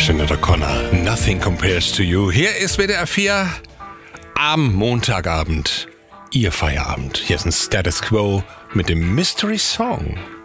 Sinead O'Connor, Nothing Compares to You. Hier ist WDR 4 am Montagabend, Ihr Feierabend. Hier ist ein Status Quo mit dem Mystery Song.